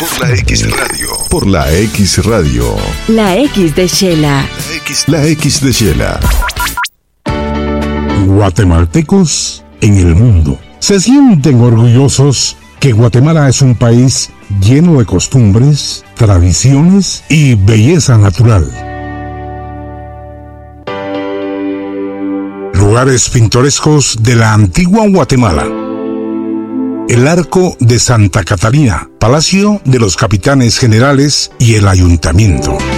Por la X Radio. Por la X Radio. La X de Shela. La X de Shela. Guatemaltecos en el mundo se sienten orgullosos que Guatemala es un país lleno de costumbres, tradiciones y belleza natural. Lugares pintorescos de la antigua Guatemala. El Arco de Santa Catalina, Palacio de los Capitanes Generales y el Ayuntamiento.